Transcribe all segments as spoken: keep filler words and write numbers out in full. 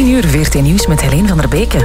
drie uur V R T Nieuws met Helene van der Beken.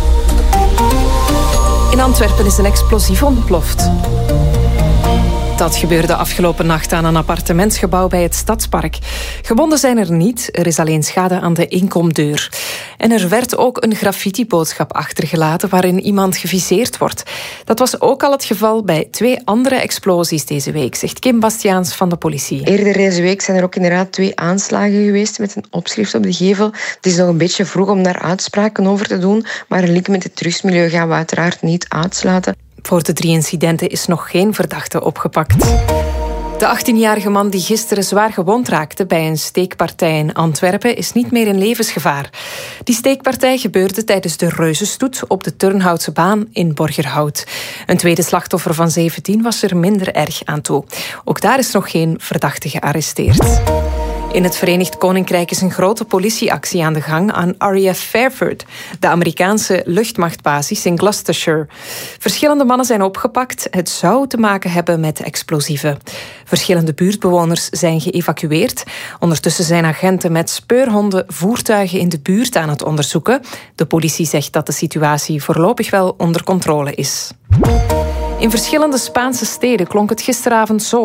In Antwerpen is een explosief ontploft. Dat gebeurde afgelopen nacht aan een appartementsgebouw bij het Stadspark. Gewonden zijn er niet, er is alleen schade aan de inkomdeur. En er werd ook een graffiti-boodschap achtergelaten waarin iemand geviseerd wordt. Dat was ook al het geval bij twee andere explosies deze week, zegt Kim Bastiaans van de politie. Eerder deze week zijn er ook inderdaad twee aanslagen geweest met een opschrift op de gevel. Het is nog een beetje vroeg om daar uitspraken over te doen, maar een link met het drugsmilieu gaan we uiteraard niet uitsluiten. Voor de drie incidenten is nog geen verdachte opgepakt. De achttienjarige man die gisteren zwaar gewond raakte bij een steekpartij in Antwerpen is niet meer in levensgevaar. Die steekpartij gebeurde tijdens de Reuzenstoet op de Turnhoutse baan in Borgerhout. Een tweede slachtoffer van zeventien was er minder erg aan toe. Ook daar is nog geen verdachte gearresteerd. In het Verenigd Koninkrijk is een grote politieactie aan de gang aan R A F Fairford, de Amerikaanse luchtmachtbasis in Gloucestershire. Verschillende mannen zijn opgepakt. Het zou te maken hebben met explosieven. Verschillende buurtbewoners zijn geëvacueerd. Ondertussen zijn agenten met speurhonden voertuigen in de buurt aan het onderzoeken. De politie zegt dat de situatie voorlopig wel onder controle is. In verschillende Spaanse steden klonk het gisteravond zo.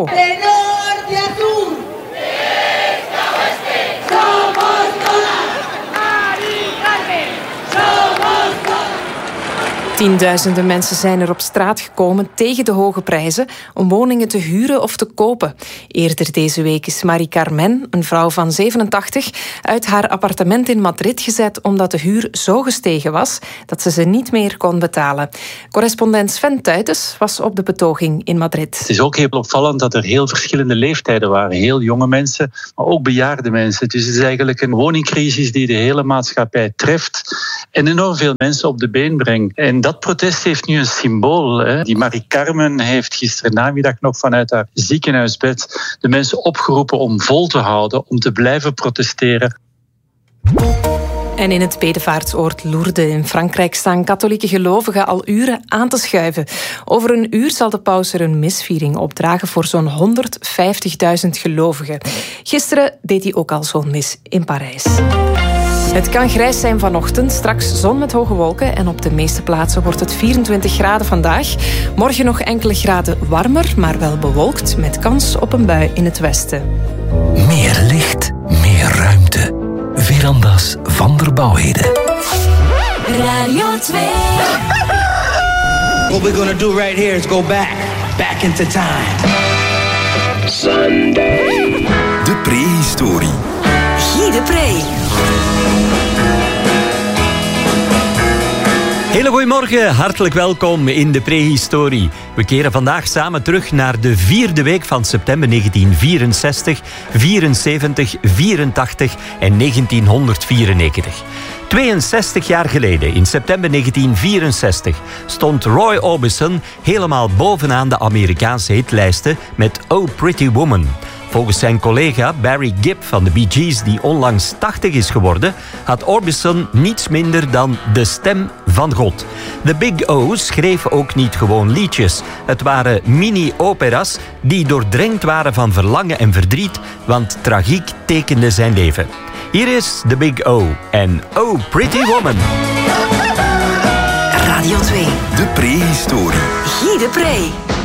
Tienduizenden mensen zijn er op straat gekomen tegen de hoge prijzen om woningen te huren of te kopen. Eerder deze week is Marie Carmen, een vrouw van zevenentachtig, uit haar appartement in Madrid gezet omdat de huur zo gestegen was dat ze ze niet meer kon betalen. Correspondent Sven Tuitens was op de betoging in Madrid. Het is ook heel opvallend dat er heel verschillende leeftijden waren. Heel jonge mensen, maar ook bejaarde mensen. Dus het is eigenlijk een woningcrisis die de hele maatschappij treft en enorm veel mensen op de been brengt. En dat protest heeft nu een symbool. Hè. Die Marie Carmen heeft gisteren namiddag nog vanuit haar ziekenhuisbed de mensen opgeroepen om vol te houden, om te blijven protesteren. En in het bedevaartsoord Lourdes in Frankrijk staan katholieke gelovigen al uren aan te schuiven. Over een uur zal de paus er een misviering opdragen voor zo'n honderdvijftigduizend gelovigen. Gisteren deed hij ook al zo'n mis in Parijs. Het kan grijs zijn vanochtend, straks zon met hoge wolken en op de meeste plaatsen wordt het vierentwintig graden vandaag. Morgen nog enkele graden warmer, maar wel bewolkt met kans op een bui in het westen. Meer licht, meer ruimte. Veranda's van der Bouwheden. Radio twee. What we're gonna do right here is go back, back into time. Sunday. De prehistorie. Guy de Pre. Hele goeiemorgen, hartelijk welkom in de prehistorie. We keren vandaag samen terug naar de vierde week van september negentien vierenzestig, vierenzeventig, vierentachtig en negentienhonderdvierennegentig. tweeënzestig jaar geleden, in september negentien vierenzestig, stond Roy Orbison helemaal bovenaan de Amerikaanse hitlijsten met Oh Pretty Woman. Volgens zijn collega Barry Gibb van de Bee Gees, die onlangs tachtig is geworden, had Orbison niets minder dan de stem van God. De Big O schreef ook niet gewoon liedjes. Het waren mini-opera's die doordrenkt waren van verlangen en verdriet, want tragiek tekende zijn leven. Hier is de Big O en Oh Pretty Woman. Radio twee. De prehistorie. Guy de Pre.